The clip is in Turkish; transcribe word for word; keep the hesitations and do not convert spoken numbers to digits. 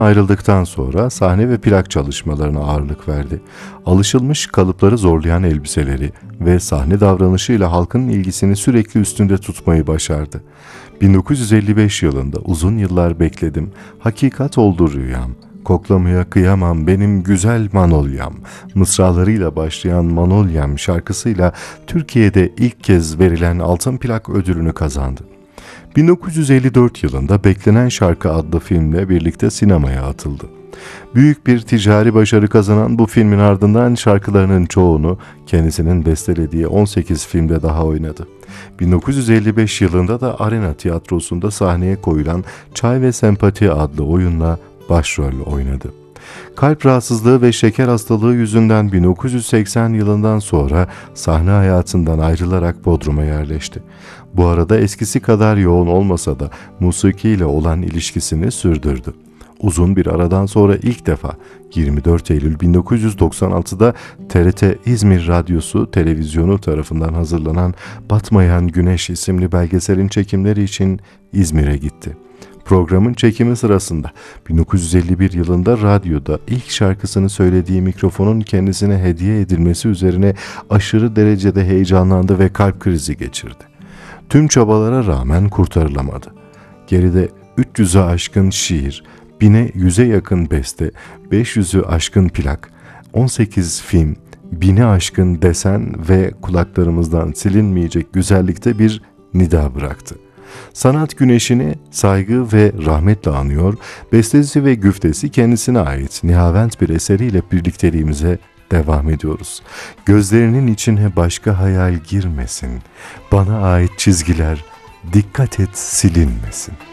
Ayrıldıktan sonra sahne ve plak çalışmalarına ağırlık verdi. Alışılmış kalıpları zorlayan elbiseleri ve sahne davranışıyla halkın ilgisini sürekli üstünde tutmayı başardı. bin dokuz yüz elli beş yılında uzun yıllar bekledim, hakikat oldu rüyam, koklamaya kıyamam benim güzel Manolyam mısralarıyla başlayan Manolyam şarkısıyla Türkiye'de ilk kez verilen altın plak ödülünü kazandı. bin dokuz yüz elli dört yılında Beklenen Şarkı adlı filmle birlikte sinemaya atıldı. Büyük bir ticari başarı kazanan bu filmin ardından şarkılarının çoğunu kendisinin bestelediği on sekiz filmde daha oynadı. bin dokuz yüz elli beş yılında da Arena Tiyatrosu'nda sahneye koyulan Çay ve Sempati adlı oyunla başrol oynadı. Kalp rahatsızlığı ve şeker hastalığı yüzünden bin dokuz yüz seksen yılından sonra sahne hayatından ayrılarak Bodrum'a yerleşti. Bu arada eskisi kadar yoğun olmasa da musikiyle olan ilişkisini sürdürdü. Uzun bir aradan sonra ilk defa yirmi dört Eylül bin dokuz yüz doksan altıda T R T İzmir Radyosu televizyonu tarafından hazırlanan Batmayan Güneş isimli belgeselin çekimleri için İzmir'e gitti. Programın çekimi sırasında bin dokuz yüz elli bir yılında radyoda ilk şarkısını söylediği mikrofonun kendisine hediye edilmesi üzerine aşırı derecede heyecanlandı ve kalp krizi geçirdi. Tüm çabalara rağmen kurtarılamadı. Geride üç yüze aşkın şiir, bine yüze yakın beste, beş yüzü aşkın plak, on sekiz film, bine aşkın desen ve kulaklarımızdan silinmeyecek güzellikte bir nida bıraktı. Sanat güneşini saygı ve rahmetle anıyor, bestesi ve güftesi kendisine ait nihavent bir eseriyle birlikteliğimize devam ediyoruz. Gözlerinin içine başka hayal girmesin, bana ait çizgiler dikkat et silinmesin.